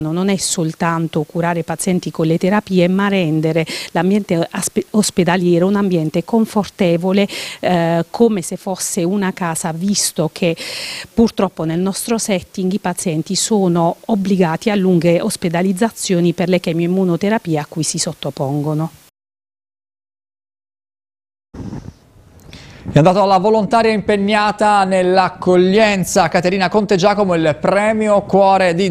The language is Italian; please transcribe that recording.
Non è soltanto curare pazienti con le terapie, ma rendere l'ambiente ospedaliero un ambiente confortevole, come se fosse una casa, visto che purtroppo nel nostro setting i pazienti sono obbligati a lunghe ospedalizzazioni per le chemioimmunoterapie a cui si sottopongono. È andato alla volontaria impegnata nell'accoglienza Caterina Contegiacomo il premio Cuore di